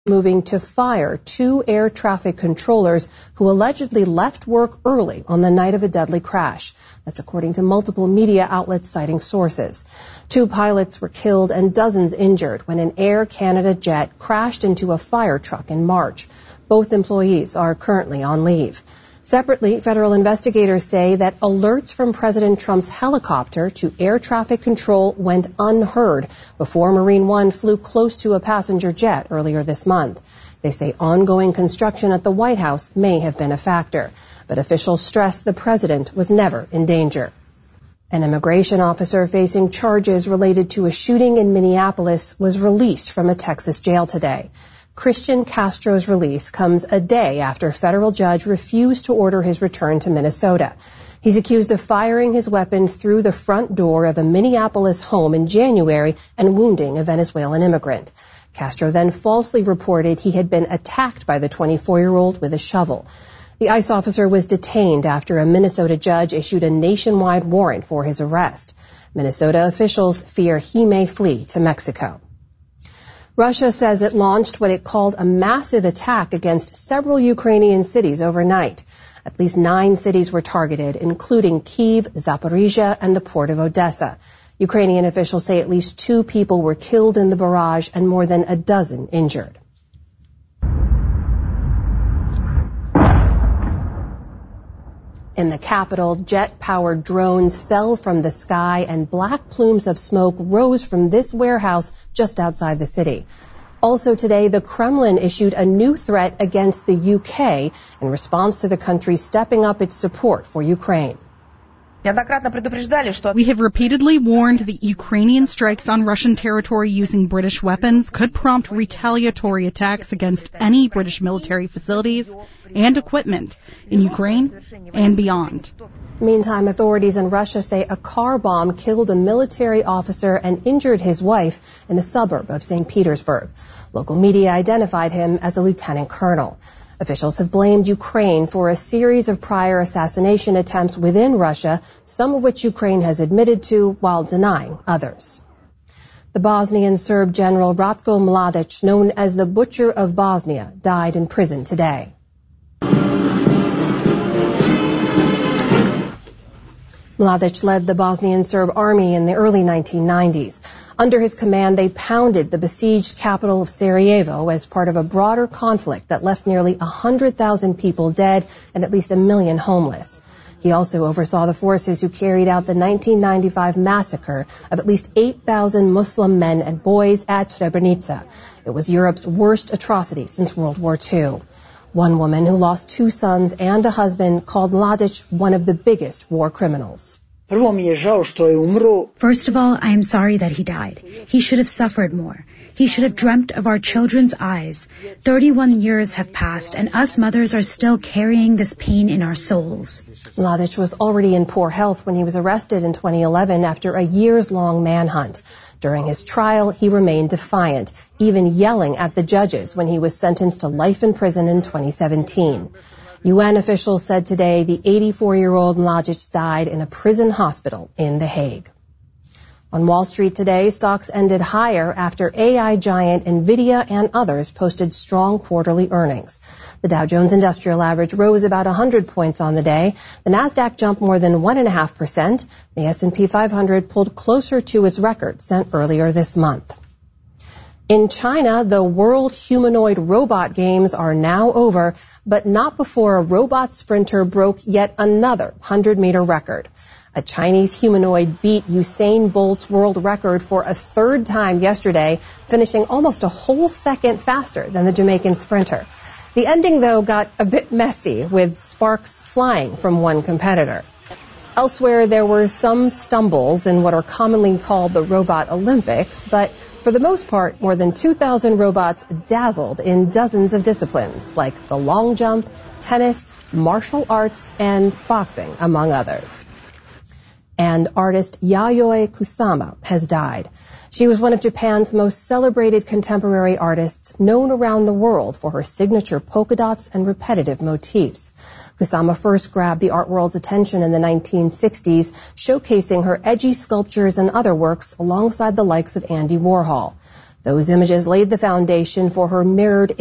moving to fire 2 air traffic controllers who allegedly left work early on the night of a deadly crash. That's according to multiple media outlets citing sources. 2 pilots were killed and dozens injured when an Air Canada jet crashed into a fire truck in March. Both employees are currently on leave. Separately, federal investigators say that alerts from President Trump's helicopter to air traffic control went unheard before Marine One flew close to a passenger jet earlier this month. They say ongoing construction at the White House may have been a factor, but officials stress the president was never in danger. An immigration officer facing charges related to a shooting in Minneapolis was released from a Texas jail today. Christian Castro's release comes a day after a federal judge refused to order his return to Minnesota. He's accused of firing his weapon through the front door of a Minneapolis home in January and wounding a Venezuelan immigrant. Castro then falsely reported he had been attacked by the 24-year-old with a shovel. The ICE officer was detained after a Minnesota judge issued a nationwide warrant for his arrest. Minnesota officials fear he may flee to Mexico. Russia says it launched what it called a massive attack against several Ukrainian cities overnight. At least 9 cities were targeted, including Kyiv, Zaporizhia, and the port of Odessa. Ukrainian officials say at least 2 people were killed in the barrage and more than a dozen injured. In the capital, jet-powered drones fell from the sky and black plumes of smoke rose from this warehouse just outside the city. Also today, the Kremlin issued a new threat against the UK in response to the country stepping up its support for Ukraine. We have repeatedly warned that Ukrainian strikes on Russian territory using British weapons could prompt retaliatory attacks against any British military facilities and equipment in Ukraine and beyond. Meantime, authorities in Russia say a car bomb killed a military officer and injured his wife in a suburb of St. Petersburg. Local media identified him as a lieutenant colonel. Officials have blamed Ukraine for a series of prior assassination attempts within Russia, some of which Ukraine has admitted to while denying others. The Bosnian Serb general Ratko Mladic, known as the Butcher of Bosnia, died in prison today. Mladic led the Bosnian Serb army in the early 1990s. Under his command, they pounded the besieged capital of Sarajevo as part of a broader conflict that left nearly 100,000 people dead and at least 1 million homeless. He also oversaw the forces who carried out the 1995 massacre of at least 8,000 Muslim men and boys at Srebrenica. It was Europe's worst atrocity since World War II. One woman who lost 2 sons and a husband called Mladic one of the biggest war criminals. First of all, I am sorry that he died. He should have suffered more. He should have dreamt of our children's eyes. 31 years have passed, and us mothers are still carrying this pain in our souls. Mladic was already in poor health when he was arrested in 2011 after a years-long manhunt. During his trial, he remained defiant, even yelling at the judges when he was sentenced to life in prison in 2017. UN officials said today the 84-year-old Mladic died in a prison hospital in The Hague. On Wall Street today, stocks ended higher after AI giant NVIDIA and others posted strong quarterly earnings. The Dow Jones Industrial Average rose about 100 points on the day. The Nasdaq jumped more than 1.5%. The S&P 500 pulled closer to its record set earlier this month. In China, the World Humanoid Robot Games are now over, but not before a robot sprinter broke yet another 100-meter record. A Chinese humanoid beat Usain Bolt's world record for a 3rd time yesterday, finishing almost a whole second faster than the Jamaican sprinter. The ending, though, got a bit messy, with sparks flying from one competitor. Elsewhere, there were some stumbles in what are commonly called the Robot Olympics, but for the most part, more than 2,000 robots dazzled in dozens of disciplines, like the long jump, tennis, martial arts, and boxing, among others. And artist Yayoi Kusama has died. She was one of Japan's most celebrated contemporary artists, known around the world for her signature polka dots and repetitive motifs. Kusama first grabbed the art world's attention in the 1960s, showcasing her edgy sculptures and other works alongside the likes of Andy Warhol. Those images laid the foundation for her mirrored